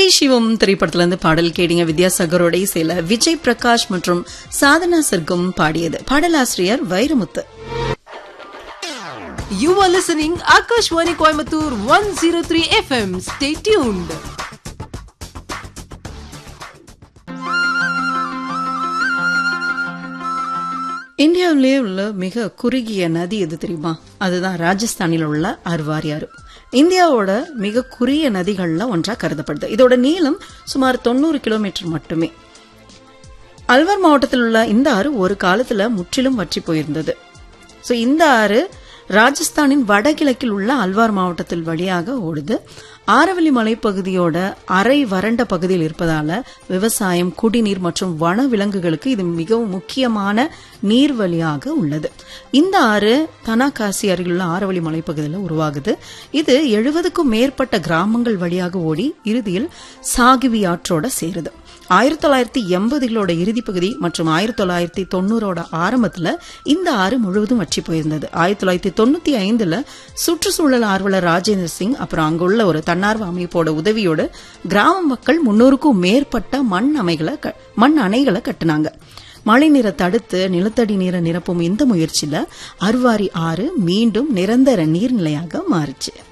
சிவகங்கை சிவம் திரைப்படத்துல இருந்து பாடல் கேட்டீங்க. வித்யாசாகரோட இசையில விஜய் பிரகாஷ் மற்றும் சாதனா சர்க்கம் பாடியது. பாடலாசிரியர் Vairamuthu. You are listening Akashwani Coimbatore 103 FM. Stay tuned. இந்தியாவிலே உள்ள மிக குறுகிய நதி எது தெரியுமா? அதுதான் ராஜஸ்தானில் உள்ள அர்வாரி ஆறு. இந்தியாவோட மிக குறுகிய நதிகள்ல ஒன்றா கருதப்படுது. இதோட நீளம் சுமார் 90 கிலோமீட்டர் மட்டுமே. அல்வார் மாவட்டத்தில் உள்ள இந்த ஆறு ஒரு காலத்துல முற்றிலும் வற்றி போயிருந்தது. சோ இந்த ஆறு ராஜஸ்தானின் வடகிழக்கில் உள்ள அல்வார் மாவட்டத்தில் வழியாக ஓடுது. ஆரவல்லி மலைப்பகுதியோட அரை வறண்ட பகுதியில் இருப்பதால விவசாயம், குடிநீர் மற்றும் வன விலங்குகளுக்கு இது மிகவும் முக்கியமான நீர்வழியாக உள்ளது. இந்த ஆறு தனாகாசி அருகிலுள்ள ஆரவல்லி மலைப்பகுதியில் உருவாகுது. இது 70க்கும் மேற்பட்ட கிராமங்கள் வழியாக ஓடி இறுதியில் சாகிவி ஆற்றோட சேருது. 1980களோட இறுதி பகுதி மற்றும் 1990ஓட ஆரம்பத்துல இந்த ஆறு முழுவதும் வற்றி போயிருந்தது. 1995ல சுற்றுச்சூழல் ஆர்வலர் ராஜேந்திர சிங் அப்புறம் அங்குள்ள ஒரு தன்னார்வ அமைப்போட உதவியோடு கிராம மக்கள் 300க்கும் மேற்பட்ட மண் அணைகளை கட்டினாங்க. மழை நீரை தடுத்து நிலத்தடி நீரை நிரப்பும் இந்த முயற்சியில அர்வாரி ஆறு மீண்டும் நிரந்தர நீர்நிலையாக மாறிச்சு.